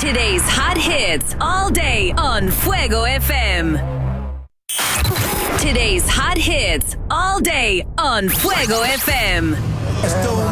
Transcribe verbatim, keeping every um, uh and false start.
Today's hot hits all day on Fuego F M. Today's hot hits all day on Fuego F M. Esto